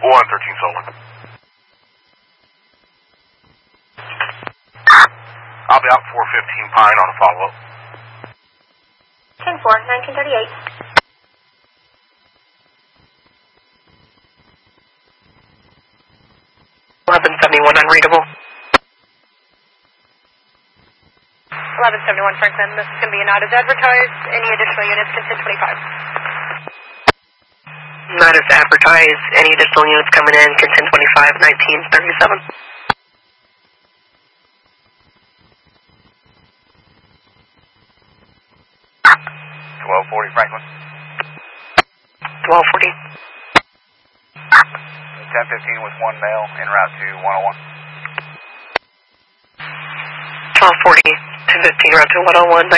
113 Solar. I'll be out 415 Pine on a follow-up. 10-4, 1938. 1171 unreadable. 1171 Franklin, this is going to be not as advertised. Any additional units can 1025. Not as advertised. Any additional units coming in can 1025, 1937. 1240 Franklin. 1240. 1015 with one male en route to 101. 1240, 215 route to 101.